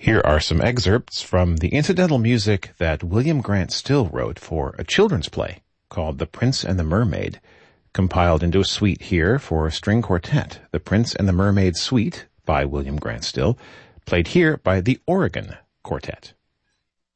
Here are some excerpts from the incidental music that William Grant Still wrote for a children's play called The Prince and the Mermaid, compiled into a suite here for a string quartet, The Prince and the Mermaid Suite by William Grant Still, played here by the Oregon Quartet.